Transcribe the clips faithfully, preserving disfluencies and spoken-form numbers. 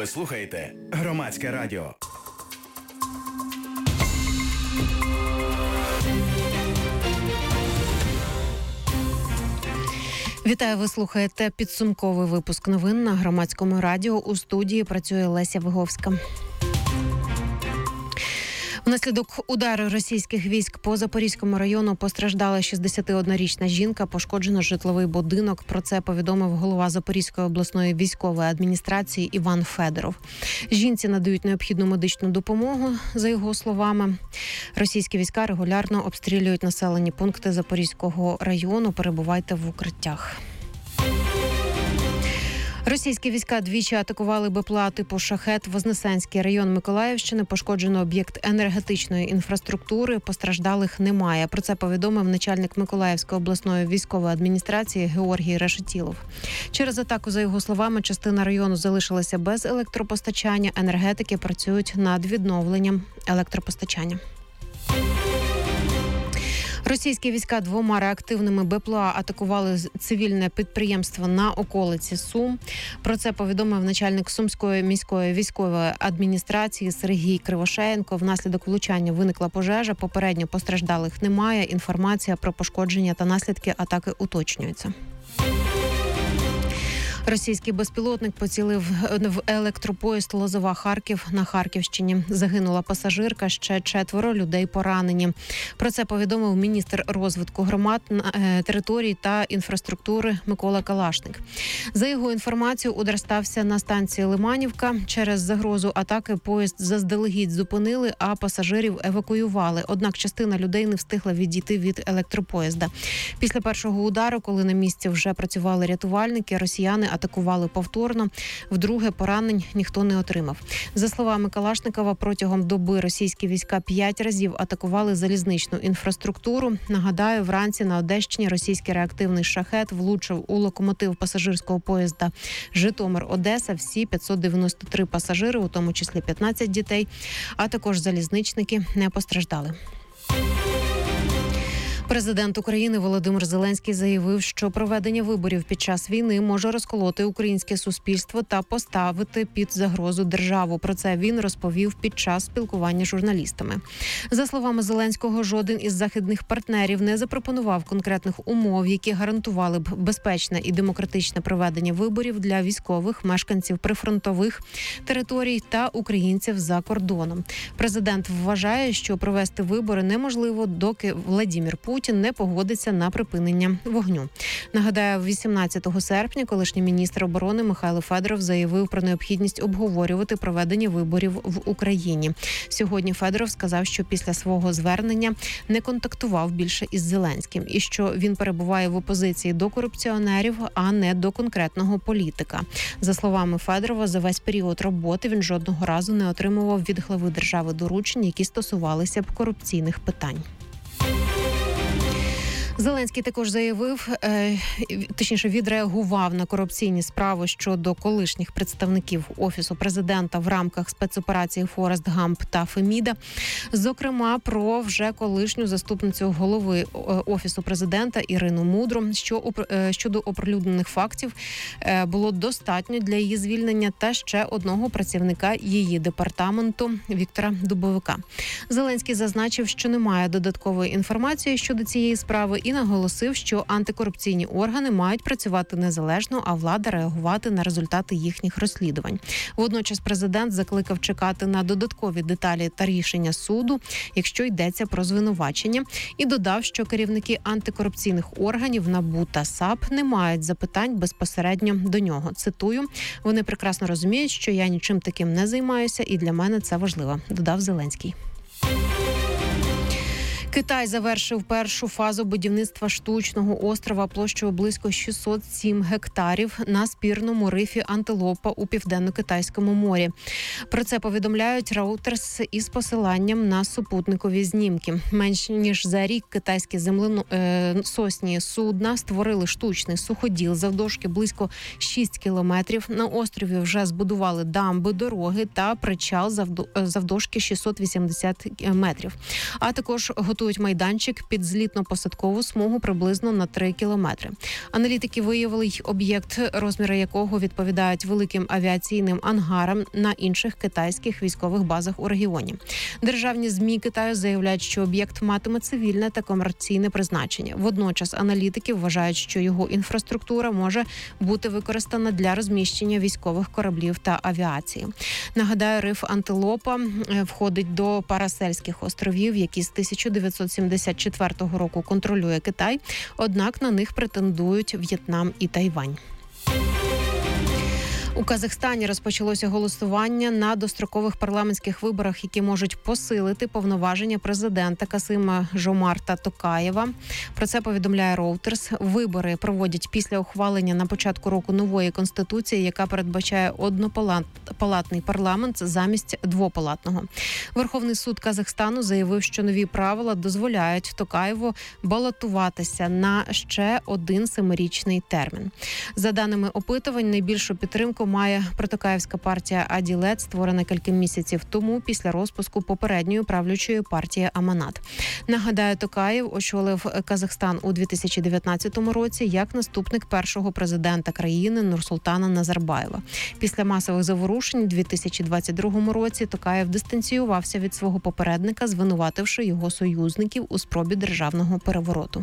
Ви слухаєте Громадське радіо. Вітаю, ви слухаєте підсумковий випуск новин на Громадському радіо. У студії працює Леся Виговська. Внаслідок удару російських військ по Запорізькому району постраждала шістдесятиоднорічна жінка, пошкоджено житловий будинок. Про це повідомив голова Запорізької обласної військової адміністрації Іван Федоров. Жінці надають необхідну медичну допомогу, за його словами. Російські війська регулярно обстрілюють населені пункти Запорізького району. Перебувайте в укриттях. Російські війська двічі атакували БПЛА типу «Шахет». Вознесенський район Миколаївщини, пошкоджено об'єкт енергетичної інфраструктури, постраждалих немає. Про це повідомив начальник Миколаївської обласної військової адміністрації Георгій Решетілов. Через атаку, за його словами, частина району залишилася без електропостачання. Енергетики працюють над відновленням електропостачання. Російські війська двома реактивними БПЛА атакували цивільне підприємство на околиці Сум. Про це повідомив начальник Сумської міської військової адміністрації Сергій Кривошеєнко. Внаслідок влучання виникла пожежа. Попередньо постраждалих немає. Інформація про пошкодження та наслідки атаки уточнюється. Російський безпілотник поцілив в електропоїзд Лозова-Харків на Харківщині. Загинула пасажирка, ще четверо людей поранені. Про це повідомив міністр розвитку громад, територій та інфраструктури Микола Калашник. За його інформацією, удар стався на станції Лиманівка. Через загрозу атаки поїзд заздалегідь зупинили, а пасажирів евакуювали. Однак частина людей не встигла відійти від електропоїзда. Після першого удару, коли на місці вже працювали рятувальники, росіяни атакували повторно. Вдруге поранень ніхто не отримав. За словами Калашникова, протягом доби російські війська п'ять разів атакували залізничну інфраструктуру. Нагадаю, вранці на Одещині російський реактивний «Шахет» влучив у локомотив пасажирського поїзда Житомир-Одеса. Всі п'ятсот дев'яносто три пасажири, у тому числі п'ятнадцять дітей, а також залізничники, не постраждали. Президент України Володимир Зеленський заявив, що проведення виборів під час війни може розколоти українське суспільство та поставити під загрозу державу. Про це він розповів під час спілкування з журналістами. За словами Зеленського, жоден із західних партнерів не запропонував конкретних умов, які гарантували б безпечне і демократичне проведення виборів для військових, мешканців прифронтових територій та українців за кордоном. Президент вважає, що провести вибори неможливо, доки Владимир Путін Путін не погодиться на припинення вогню. Нагадаю, вісімнадцятого серпня колишній міністр оборони Михайло Федоров заявив про необхідність обговорювати проведення виборів в Україні. Сьогодні Федоров сказав, що після свого звернення не контактував більше із Зеленським і що він перебуває в опозиції до корупціонерів, а не до конкретного політика. За словами Федорова, за весь період роботи він жодного разу не отримував від глави держави доручень, які стосувалися б корупційних питань. Зеленський також заявив, точніше відреагував на корупційні справи щодо колишніх представників Офісу президента в рамках спецоперації «Форест Гамп» та «Феміда». Зокрема, про вже колишню заступницю голови Офісу президента Ірину Мудру, що щодо оприлюднених фактів було достатньо для її звільнення, та ще одного працівника її департаменту Віктора Дубовика. Зеленський зазначив, що немає додаткової інформації щодо цієї справи, і наголосив, що антикорупційні органи мають працювати незалежно, а влада реагувати на результати їхніх розслідувань. Водночас президент закликав чекати на додаткові деталі та рішення суду, якщо йдеться про звинувачення, і додав, що керівники антикорупційних органів НАБУ та САП не мають запитань безпосередньо до нього. Цитую: «Вони прекрасно розуміють, що я нічим таким не займаюся, і для мене це важливо», – додав Зеленський. Китай завершив першу фазу будівництва штучного острова площею близько шістсот сім гектарів на спірному рифі Антилопа у Південно-Китайському морі. Про це повідомляють Reuters із посиланням на супутникові знімки. Менш ніж за рік китайські землесосні судна створили штучний суходіл завдовжки близько шість кілометрів. На острові вже збудували дамби, дороги та причал завдовжки шістсот вісімдесят метрів. А також готують орієнтують майданчик під злітно-посадкову смугу приблизно на три кілометри. Аналітики виявили й об'єкт, розміри якого відповідають великим авіаційним ангарам на інших китайських військових базах у регіоні. Державні ЗМІ Китаю заявляють, що об'єкт матиме цивільне та комерційне призначення. Водночас аналітики вважають, що його інфраструктура може бути використана для розміщення військових кораблів та авіації. Нагадаю, риф Антилопа входить до Парасельських островів, які з тисяча дев'ятсот сімдесят четвертого року контролює Китай, однак на них претендують В'єтнам і Тайвань. У Казахстані розпочалося голосування на дострокових парламентських виборах, які можуть посилити повноваження президента Касима Жомарта Токаєва. Про це повідомляє Reuters. Вибори проводять після ухвалення на початку року нової конституції, яка передбачає однопалатний парламент замість двопалатного. Верховний суд Казахстану заявив, що нові правила дозволяють Токаєву балотуватися на ще один семирічний термін. За даними опитувань, найбільшу підтримку має протокаївська партія Аділет, створена кілька місяців тому після розпуску попередньої правлячої партії Аманат. Нагадаю, Токаєв очолив Казахстан у дві тисячі дев'ятнадцятому році як наступник першого президента країни Нурсултана Назарбаєва. Після масових заворушень у дві тисячі двадцять другому році Токаєв дистанціювався від свого попередника, звинувативши його союзників у спробі державного перевороту.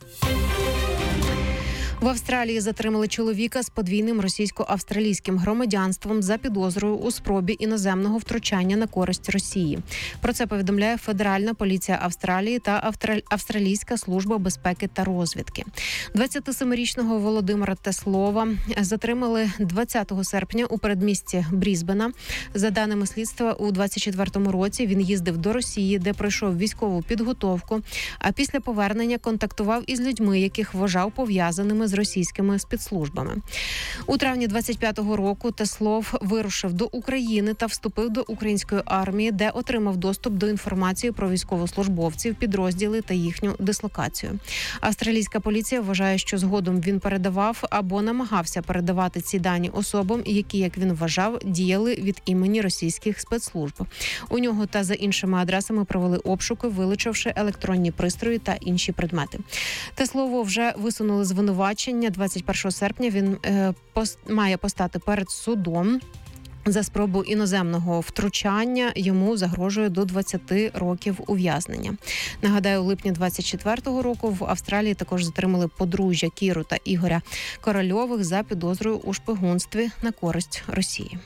В Австралії затримали чоловіка з подвійним російсько-австралійським громадянством за підозрою у спробі іноземного втручання на користь Росії. Про це повідомляє Федеральна поліція Австралії та Австралійська служба безпеки та розвідки. двадцятисемирічного Володимира Теслова затримали двадцятого серпня у передмісті Брізбена. За даними слідства, у двадцять четвертому році він їздив до Росії, де пройшов військову підготовку, а після повернення контактував із людьми, яких вважав пов'язаними з російськими спецслужбами. У травні двадцять п'ятого року Теслов вирушив до України та вступив до української армії, де отримав доступ до інформації про військовослужбовців, підрозділи та їхню дислокацію. Австралійська поліція вважає, що згодом він передавав або намагався передавати ці дані особам, які, як він вважав, діяли від імені російських спецслужб. У нього та за іншими адресами провели обшуки, вилучивши електронні пристрої та інші предмети. Теслову вже висунули звинувачення. двадцять першого серпня він е, пост, має постати перед судом. За спробу іноземного втручання йому загрожує до двадцяти років ув'язнення. Нагадаю, у липні двадцять четвертого року в Австралії також затримали подружжя Кіру та Ігоря Корольових за підозрою у шпигунстві на користь Росії.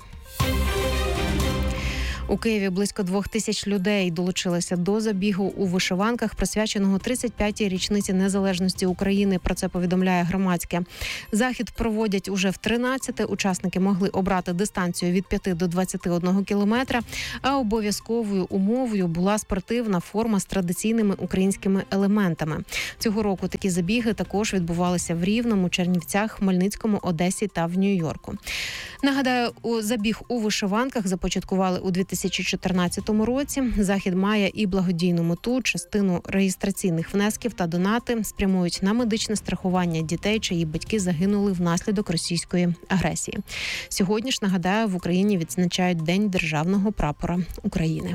У Києві близько двох тисяч людей долучилися до забігу у вишиванках, присвяченого тридцять п'ятій річниці незалежності України. Про це повідомляє Громадське. Захід проводять уже в тринадцяте. Учасники могли обрати дистанцію від п'яти до двадцяти одного кілометра, а обов'язковою умовою була спортивна форма з традиційними українськими елементами. Цього року такі забіги також відбувалися в Рівному, Чернівцях, Хмельницькому, Одесі та в Нью-Йорку. Нагадаю, забіг у вишиванках започаткували у дві тисячі чотирнадцятому році. Захід має і благодійну мету. Частину реєстраційних внесків та донати спрямують на медичне страхування дітей, чиї батьки загинули внаслідок російської агресії. Сьогодні ж, нагадаю, в Україні відзначають День державного прапора України.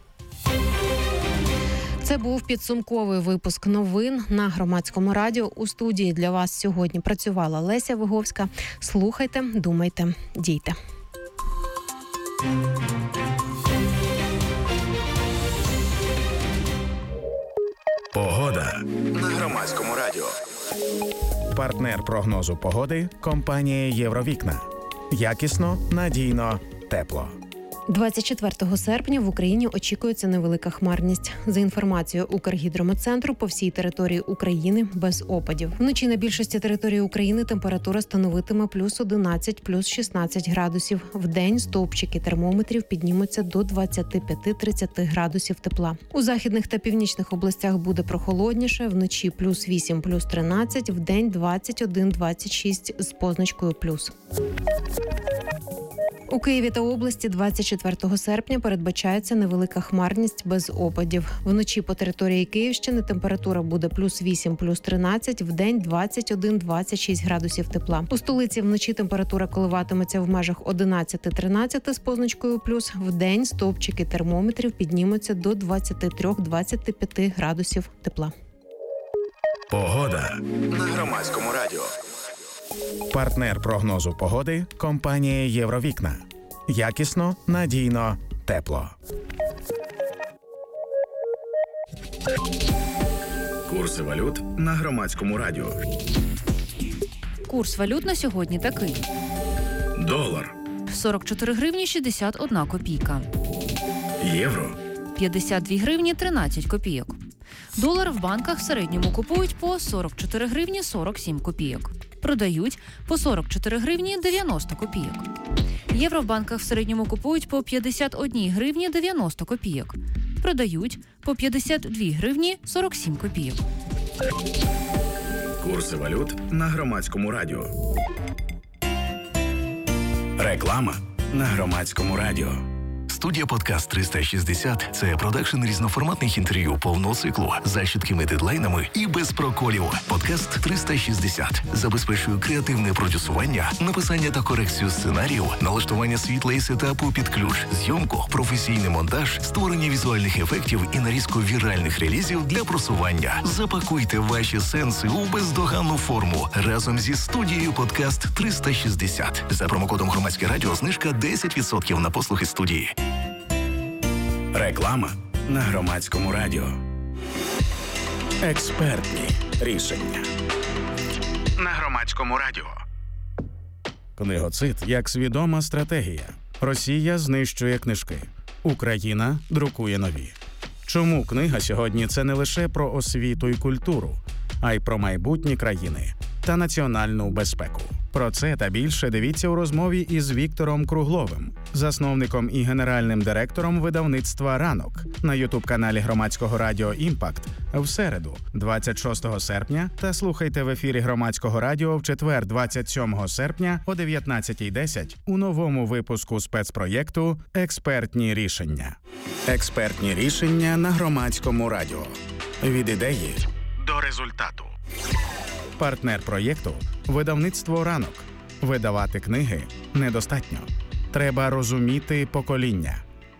Це був підсумковий випуск новин на Громадському радіо. У студії для вас сьогодні працювала Леся Виговська. Слухайте, думайте, дійте. Погода на Громадському радіо. Партнер прогнозу погоди – компанія «Євровікна». Якісно, надійно, тепло. двадцять четвертого серпня в Україні очікується невелика хмарність. За інформацією Укргідрометцентру, по всій території України без опадів. Вночі на більшості території України температура становитиме плюс одинадцять, плюс шістнадцять градусів. Вдень стовпчики термометрів піднімуться до двадцять п'ять - тридцять градусів тепла. У західних та північних областях буде прохолодніше. Вночі плюс вісім, плюс тринадцять, вдень двадцять один - двадцять шість з позначкою плюс. У Києві та області двадцять четвертого серпня передбачається невелика хмарність без опадів. Вночі по території Київщини температура буде плюс вісім, плюс тринадцять, вдень двадцять один - двадцять шість градусів тепла. У столиці вночі температура коливатиметься в межах одинадцять-тринадцять з позначкою плюс. Вдень стовпчики термометрів піднімуться до двадцять три - двадцять п'ять градусів тепла. Погода на Громадському радіо. Партнер прогнозу погоди – компанія «Євровікна». Якісно, надійно, тепло. Курси валют на Громадському радіо. Курс валют на сьогодні такий. Долар. сорок чотири гривні шістдесят одна копійка. Євро. п'ятдесят дві гривні тринадцять копійок. Долар в банках в середньому купують по сорок чотири гривні сорок сім копійок. Продають по сорок чотири гривні дев'яносто копійок. Євро в банках в середньому купують по п'ятдесят одні гривні дев'яносто копійок. Продають по п'ятдесят дві гривні сорок сім копійок. Курси валют на Громадському радіо. Реклама на Громадському радіо. Студія «Подкаст триста шістдесят» – це продакшн різноформатних інтерв'ю повного циклу за чіткими дедлайнами і без проколів. «Подкаст триста шістдесят» забезпечує креативне продюсування, написання та корекцію сценарію, налаштування світла і сетапу під ключ, зйомку, професійний монтаж, створення візуальних ефектів і нарізку віральних релізів для просування. Запакуйте ваші сенси у бездоганну форму разом зі студією «Подкаст триста шістдесят». За промокодом «Громадське радіо» знижка десять відсотків на послуги студії. Реклама на Громадському радіо. Експертні рішення на Громадському радіо. Книгоцид як свідома стратегія. Росія знищує книжки. Україна друкує нові. Чому книга сьогодні – це не лише про освіту і культуру, а й про майбутні країни та національну безпеку. Про це та більше дивіться у розмові із Віктором Кругловим, засновником і генеральним директором видавництва «Ранок» на ютуб-каналі Громадського радіо «Імпакт» в середу, двадцять шостого серпня, та слухайте в ефірі Громадського радіо в четвер, двадцять сьомого серпня о дев'ятнадцятій десять у новому випуску спецпроєкту «Експертні рішення». Експертні рішення на Громадському радіо. Від ідеї до результату. Партнер проєкту – видавництво «Ранок». Видавати книги недостатньо. Треба розуміти покоління.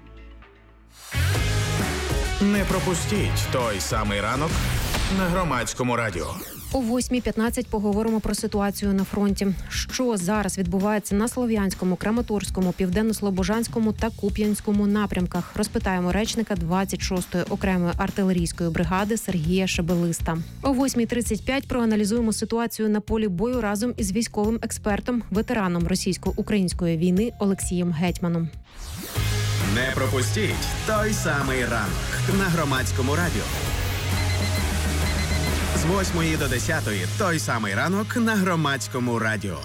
Не пропустіть той самий ранок на Громадському радіо. О восьмій п'ятнадцять поговоримо про ситуацію на фронті. Що зараз відбувається на Слов'янському, Краматорському, Південно-Слобожанському та Куп'янському напрямках. Розпитаємо речника двадцять шостої окремої артилерійської бригади Сергія Шебелиста. О восьмій тридцять п'ять проаналізуємо ситуацію на полі бою разом із військовим експертом, ветераном російсько-української війни Олексієм Гетьманом. Не пропустіть той самий ранок на Громадському радіо. З восьмої до десятої той самий ранок на Громадському радіо.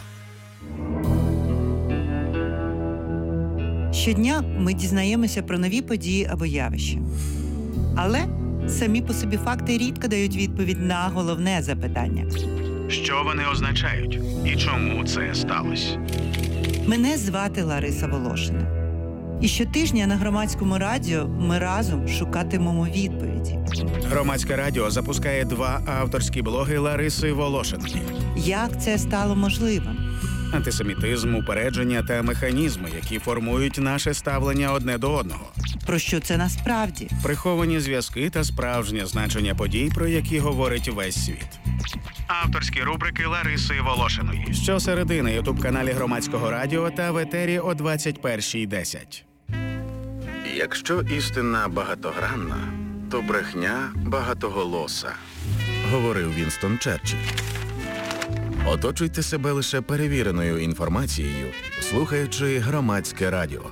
Щодня ми дізнаємося про нові події або явища. Але самі по собі факти рідко дають відповідь на головне запитання. Що вони означають? І чому це сталося? Мене звати Лариса Волошина. І щотижня на Громадському радіо ми разом шукатимемо відповіді. Громадське радіо запускає два авторські блоги Лариси Волошиної. Як це стало можливим? Антисемітизм, упередження та механізми, які формують наше ставлення одне до одного. Про що це насправді? Приховані зв'язки та справжнє значення подій, про які говорить весь світ. Авторські рубрики Лариси Волошиної. Щосереди на ютуб-каналі Громадського радіо та в етері о двадцять першій десять. Якщо істина багатогранна, то брехня багатоголоса, говорив Вінстон Черчилль. Оточуйте себе лише перевіреною інформацією, слухаючи Громадське радіо.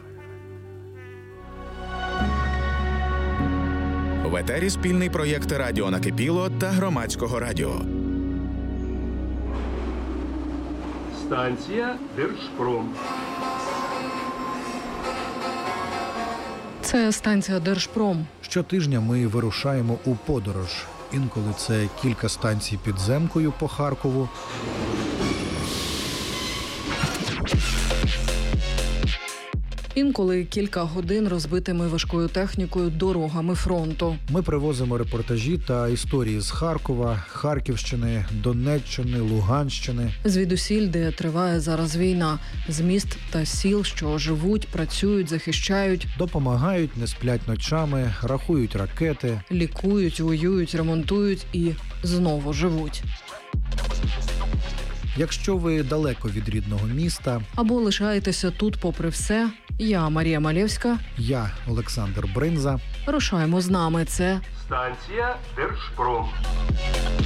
В етері спільний проєкт «Радіо накипіло» та Громадського радіо. Станція Держпром. Це станція Держпром. Щотижня ми вирушаємо у подорож. Інколи це кілька станцій підземкою по Харкову. Інколи кілька годин розбитими важкою технікою дорогами фронту. Ми привозимо репортажі та історії з Харкова, Харківщини, Донеччини, Луганщини. Звідусіль, де триває зараз війна, з міст та сіл, що живуть, працюють, захищають, Допомагають, не сплять ночами, рахують ракети. лікують, воюють, ремонтують і знову живуть. Якщо ви далеко від рідного міста, Або лишаєтеся тут попри все. Я Марія Малєвська. я, Олександр Бринза, Рушаємо з нами. Це Станція Держпром.